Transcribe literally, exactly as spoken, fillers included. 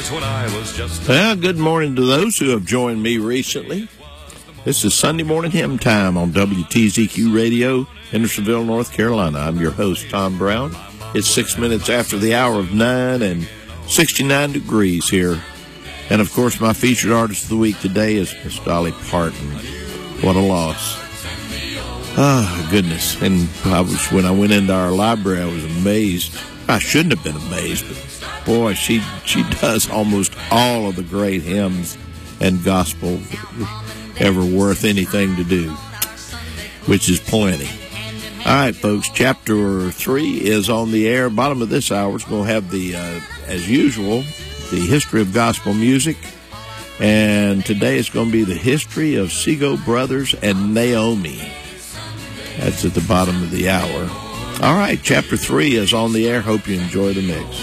days when I was just... Well, good morning to those who have joined me recently. This is Sunday Morning Hymn Time on W T Z Q Radio, Hendersonville, North Carolina. I'm your host, Tom Brown. It's six minutes after the hour of nine and sixty-nine degrees here. And, of course, my featured artist of the week today is Miss Dolly Parton. What a loss. Oh, goodness. And I was, when I went into our library, I was amazed. I shouldn't have been amazed, but boy, she she does almost all of the great hymns and gospel ever worth anything to do, which is plenty. All right, folks, chapter three is on the air. Bottom of this hour is going to have the, uh, as usual, the history of gospel music. And today it's going to be the history of Sego Brothers and Naomi. That's at the bottom of the hour. All right, chapter three is on the air. Hope you enjoy the mix.